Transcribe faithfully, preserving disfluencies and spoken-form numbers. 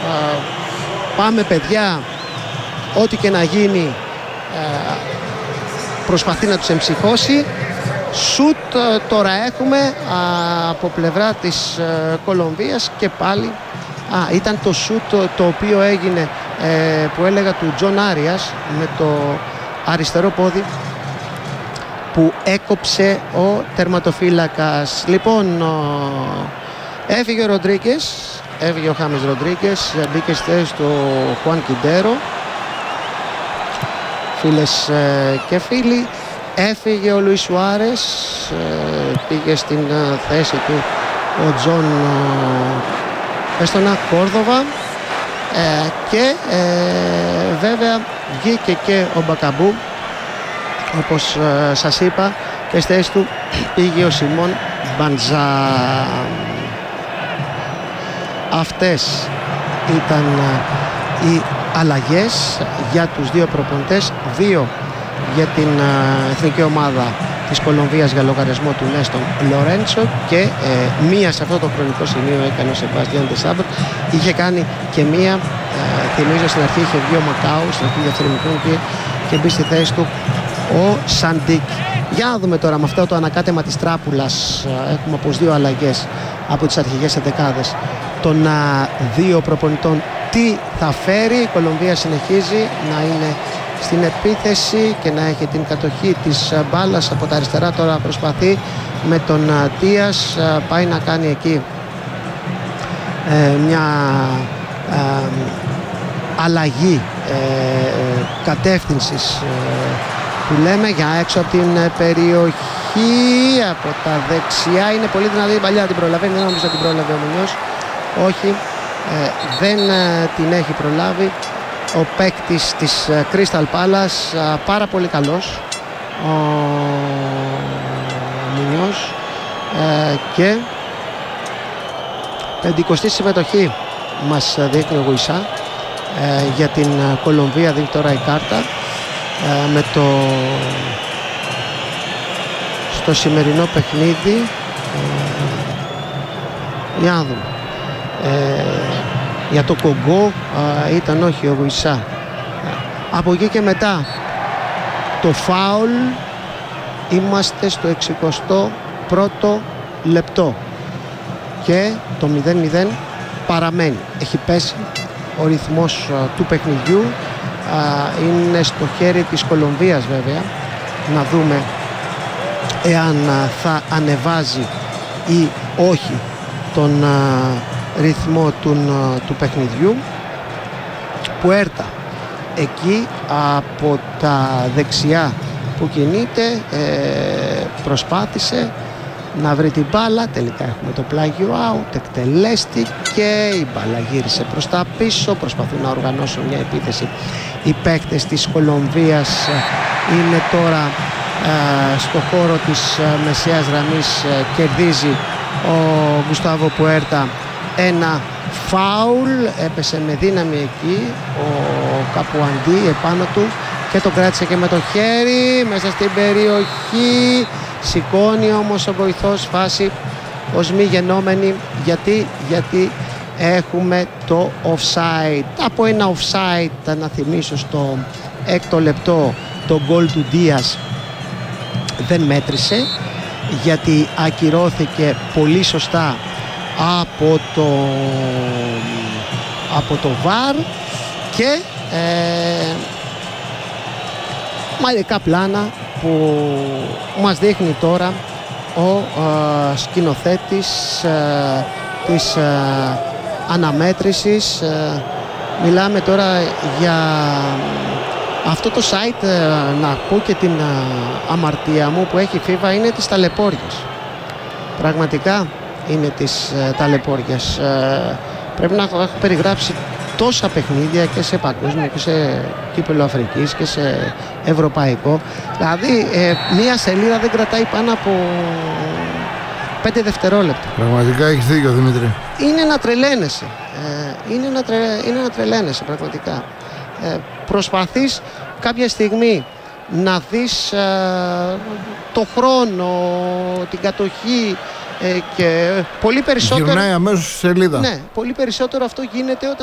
πάμε παιδιά, ό,τι και να γίνει προσπαθεί να τους εμψυχώσει. Σουτ τώρα έχουμε από πλευρά της Κολομβίας και πάλι α, ήταν το σουτ το, το οποίο έγινε ε, που έλεγα του Τζον Άριας με το αριστερό πόδι που έκοψε ο τερματοφύλακας. Λοιπόν, ο, έφυγε ο Ροντρίγκες, έφυγε ο Χάμες Ροντρίγκες, μπήκε στη θέση του Χουάν Κιντέρο. Φίλες ε, και φίλοι, έφυγε ο Λουίς Σουάρες, ε, πήγε στην ε, θέση του ο Τζον Πέστονα Κόρδοβα ε, και ε, βέβαια βγήκε και ο Μπακαμπού, όπως ε, σας είπα, και στη θέση του πήγε ο Σιμών Μπαντζά. Αυτές ήταν ε, οι αλλαγές για τους δύο προπονητές, δύο για την uh, εθνική ομάδα της Κολομβίας για λογαριασμό του Νέστον Λορέντσο και ε, μία σε αυτό το χρονικό σημείο έκανε ο Σεμπάστιαν Ντεσάμπρ. Είχε κάνει και μία, ε, θυμίζω στην αρχή είχε βγει ο Μακάου στην αρχή δευτερημικρού και, και μπει στη θέση του ο Σαντίκ. Για να δούμε τώρα με αυτό το ανακάτεμα της τράπουλας, ε, έχουμε από δύο αλλαγές από τις αρχικές εντεκάδες των uh, δύο προπονητών. Τι θα φέρει? Η Κολομβία συνεχίζει να είναι στην επίθεση και να έχει την κατοχή της μπάλας από τα αριστερά. Τώρα προσπαθεί με τον Τίας, πάει να κάνει εκεί ε, μια ε, αλλαγή ε, κατεύθυνσης ε, που λέμε για έξω από την περιοχή, από τα δεξιά. Είναι πολύ δυνατή η παλιά, την προλαβαίνει, δεν νομίζω την πρόλαβε ο Μουνιός, όχι. Ε, δεν ε, την έχει προλάβει ο παίκτης της ε, Crystal Palace, ε, πάρα πολύ καλός ο Μουνιός ε, και πεντηκοστή συμμετοχή μας δείχνει ο Γουισά ε, για την ε, Κολομβία. Δείχνει τώρα η κάρτα ε, με το στο σημερινό παιχνίδι ε, για να δούμε. Ε, για το Κογκό ε, ήταν όχι ο Γουισά. Από εκεί και μετά το φάουλ, είμαστε στο εξηκοστό πρώτο λεπτό και το μηδέν μηδέν παραμένει. Έχει πέσει ο ρυθμός ε, του παιχνιδιού, ε, είναι στο χέρι της Κολομβίας βέβαια να δούμε εάν ε, θα ανεβάζει ή όχι τον ε, ρυθμό του, του παιχνιδιού. Πουέρτα εκεί από τα δεξιά που κινείται, ε, προσπάθησε να βρει την μπάλα, τελικά έχουμε το πλάγιο out, εκτελέστηκε, η μπάλα γύρισε προς τα πίσω, προσπαθούν να οργανώσουν μια επίθεση οι παίκτες της Κολομβίας. Είναι τώρα ε, στο χώρο της ε, μεσαίας γραμμής, ε, κερδίζει ο Γκουστάβο Πουέρτα ένα φάουλ, έπεσε με δύναμη εκεί ο Καπουαντί επάνω του και το κράτησε και με το χέρι μέσα στην περιοχή. Σηκώνει όμως ο βοηθός φάση ως μη γενόμενη. Γιατί, γιατί έχουμε το offside. Από ένα offside, να θυμίσω, στο έκτο λεπτό το γκολ του Ντίας δεν μέτρησε, γιατί ακυρώθηκε πολύ σωστά από το, από το βαρ και ε, μερικά πλάνα που μας δείχνει τώρα ο ε, σκηνοθέτης ε, της ε, αναμέτρησης. Ε, μιλάμε τώρα για αυτό το site, ε, να πω και την ε, αμαρτία μου που έχει φίβα, είναι της ταλαιπώριας. Πραγματικά είναι της ε, ταλαιπώριας. Ε, πρέπει να έχω, έχω περιγράψει τόσα παιχνίδια και σε παγκόσμιο και σε κύπελλο Αφρικής και σε ευρωπαϊκό. Δηλαδή ε, μία σελίδα δεν κρατάει πάνω από πέντε δευτερόλεπτα. Πραγματικά έχεις δίκιο, Δημήτρη. Είναι να τρελαίνεσαι. Ε, είναι, να τρε, είναι να τρελαίνεσαι πραγματικά. Ε, προσπαθείς κάποια στιγμή να δεις ε, το χρόνο, την κατοχή, ε, και πολύ περισσότερο. Γυρνάει αμέσως στη σελίδα. Ναι, πολύ περισσότερο αυτό γίνεται όταν